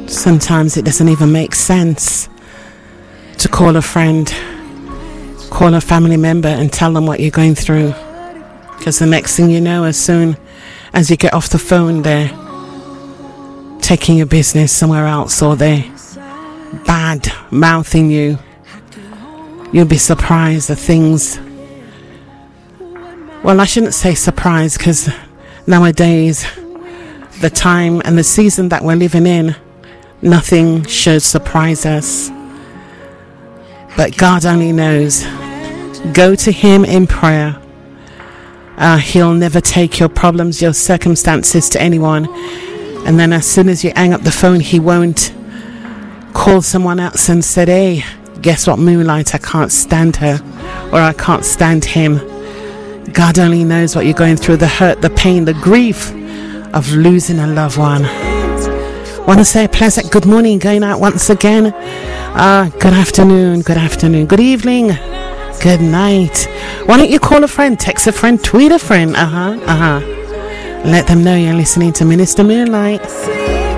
Sometimes it doesn't even make sense to call a friend, call a family member and tell them what you're going through. Because the next thing you know, as soon as you get off the phone, they're taking your business somewhere else, or they're bad mouthing you. You'll be surprised at things. Well, I shouldn't say surprised, because nowadays, the time and the season that we're living in, nothing should surprise us. But God only knows. Go to Him in prayer. He'll never take your problems, your circumstances to anyone. And then as soon as you hang up the phone, He won't call someone else and say, hey, guess what, Moonlight, I can't stand her, or I can't stand him. God only knows what you're going through, the hurt, the pain, the grief of losing a loved one. Want to say a pleasant good morning going out once again. Good afternoon, good evening, good night. Why don't you call a friend, text a friend, tweet a friend. Let them know you're listening to Minister Moonlight.